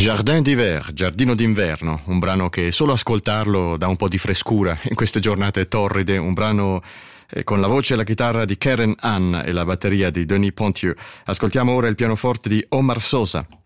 Jardin d'hiver, giardino d'inverno, un brano che solo ascoltarlo dà un po' di frescura in queste giornate torride, un brano con la voce e la chitarra di Karen Ann e la batteria di Denis Pontieux. Ascoltiamo ora il pianoforte di Omar Sosa.